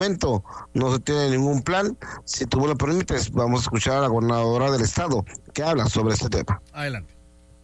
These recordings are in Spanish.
momento no se tiene ningún plan. Si tú me lo permites, vamos a escuchar a la gobernadora del estado que habla sobre este tema. Adelante.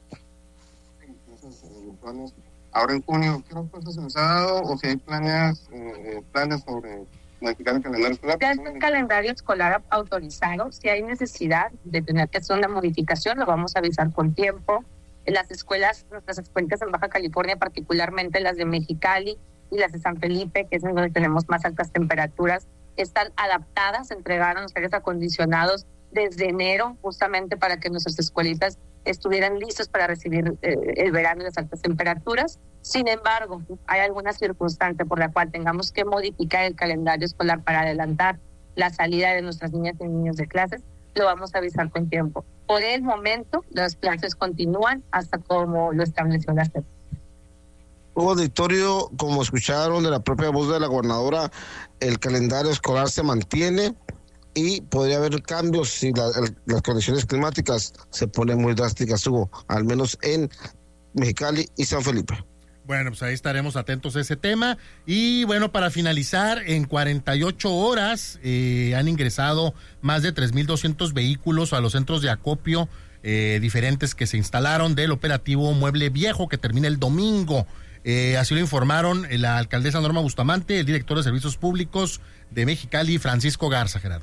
Ahora en junio, ¿qué respuesta se les ha dado o si hay planes sobre modificar el calendario escolar? Ya está el calendario escolar autorizado. Si hay necesidad de tener que hacer una modificación, lo vamos a avisar con tiempo. En las escuelas, nuestras escuelas en Baja California, particularmente las de Mexicali y las de San Felipe, que es en donde tenemos más altas temperaturas, están adaptadas, entregaron los aires acondicionados desde enero, justamente para que nuestras escuelitas estuvieran listos para recibir el verano y las altas temperaturas. Sin embargo, hay alguna circunstancia por la cual tengamos que modificar el calendario escolar para adelantar la salida de nuestras niñas y niños de clases, lo vamos a avisar con tiempo. Por el momento, las clases continúan hasta como lo estableció la SEP. Hugo, auditorio, como escucharon de la propia voz de la gobernadora, el calendario escolar se mantiene y podría haber cambios si las condiciones climáticas se ponen muy drásticas, Hugo, al menos en Mexicali y San Felipe. Bueno, pues ahí estaremos atentos a ese tema. Y bueno, para finalizar, en 48 horas han ingresado más de 3,200 vehículos a los centros de acopio diferentes que se instalaron del operativo Mueble Viejo, que termina el domingo. Así lo informaron la alcaldesa Norma Bustamante, el director de Servicios Públicos de Mexicali, Francisco Garza, Gerardo.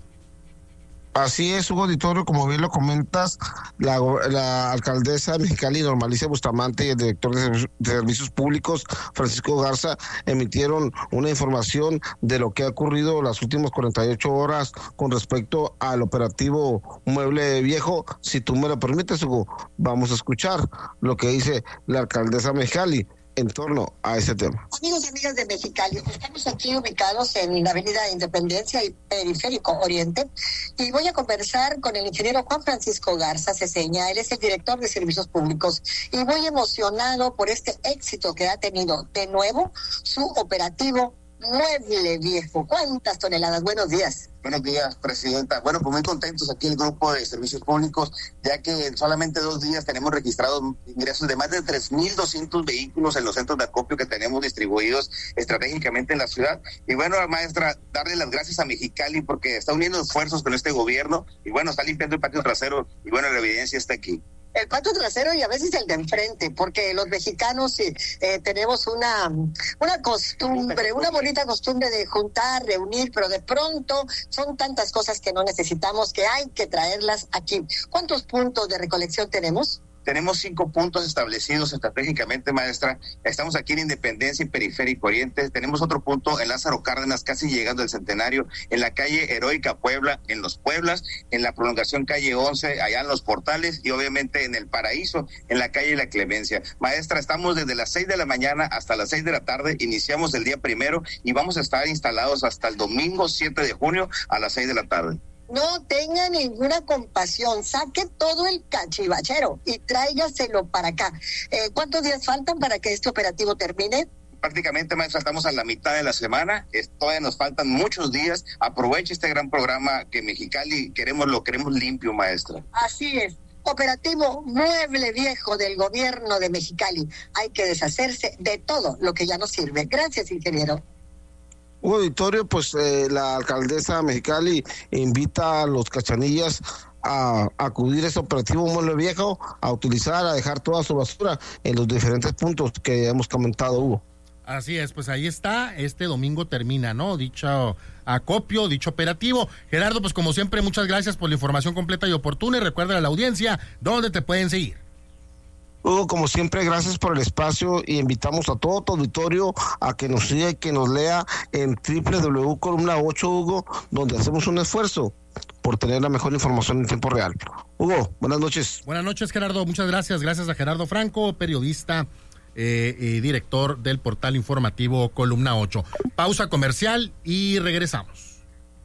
Así es, Hugo Auditorio, como bien lo comentas, la alcaldesa de Mexicali, Norma Bustamante, y el director de Servicios Públicos, Francisco Garza, emitieron una información de lo que ha ocurrido las últimas 48 horas con respecto al operativo Mueble Viejo. Si tú me lo permites, Hugo, vamos a escuchar lo que dice la alcaldesa de Mexicali en torno a ese tema. Amigos y amigas de Mexicali, estamos aquí ubicados en la Avenida Independencia y Periférico Oriente, y voy a conversar con el ingeniero Juan Francisco Garza Ceseña. Él es el director de Servicios Públicos y muy emocionado por este éxito que ha tenido de nuevo su operativo Mueble Viejo. ¿Cuántas toneladas? Buenos días. Buenos días, presidenta. Bueno, pues muy contentos aquí el grupo de Servicios Públicos, ya que en solamente 2 días tenemos registrados ingresos de más de 3,200 vehículos en los centros de acopio que tenemos distribuidos estratégicamente en la ciudad. Y bueno, maestra, darle las gracias a Mexicali porque está uniendo esfuerzos con este gobierno y bueno, está limpiando el patio trasero y bueno, la evidencia está aquí. El patio trasero y a veces el de enfrente, porque los mexicanos tenemos una costumbre, una bonita costumbre de juntar, reunir, pero de pronto son tantas cosas que no necesitamos que hay que traerlas aquí. ¿Cuántos puntos de recolección tenemos? Tenemos 5 puntos establecidos estratégicamente, maestra. Estamos aquí en Independencia y Periférico Oriente. Tenemos otro punto en Lázaro Cárdenas, casi llegando al Centenario, en la calle Heroica Puebla, en Los Pueblas, en la prolongación calle 11, allá en Los Portales, y obviamente en El Paraíso, en la calle La Clemencia. Maestra, estamos desde las 6 de la mañana hasta las 6 de la tarde. Iniciamos el día 1 y vamos a estar instalados hasta el domingo 7 de junio a las 6 de la tarde. No tenga ninguna compasión, saque todo el cachivachero y tráigaselo para acá. ¿Cuántos días faltan para que este operativo termine? Prácticamente, maestra, estamos a la mitad de la semana, todavía nos faltan muchos días. Aproveche este gran programa que Mexicali lo queremos limpio, maestra. Así es. Operativo Mueble Viejo del gobierno de Mexicali. Hay que deshacerse de todo lo que ya no sirve. Gracias, ingeniero. Auditorio, pues la alcaldesa de Mexicali invita a los cachanillas a acudir a este operativo Mueble Viejo, a utilizar, a dejar toda su basura en los diferentes puntos que hemos comentado, Hugo. Así es, pues ahí está, este domingo termina, ¿no? Dicho acopio, dicho operativo. Gerardo, pues como siempre, muchas gracias por la información completa y oportuna, y recuerda a la audiencia dónde te pueden seguir. Hugo, como siempre, gracias por el espacio y invitamos a todo tu auditorio a que nos siga y que nos lea en www.columna 8, Hugo, donde hacemos un esfuerzo por tener la mejor información en tiempo real. Hugo, buenas noches. Buenas noches, Gerardo, muchas gracias. Gracias a Gerardo Franco, periodista y director del portal informativo Columna 8. Pausa comercial y regresamos.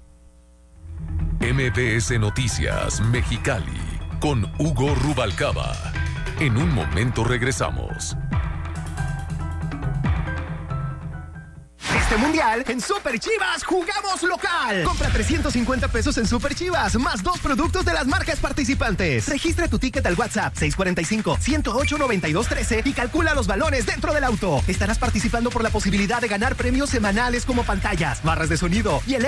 MBS Noticias Mexicali con Hugo Rubalcaba. En un momento regresamos. Este mundial, en Super Chivas jugamos local. Compra 350 pesos en Super Chivas, más 2 productos de las marcas participantes. Registra tu ticket al WhatsApp 645-108-9213 y calcula los balones dentro del auto. Estarás participando por la posibilidad de ganar premios semanales como pantallas, barras de sonido y el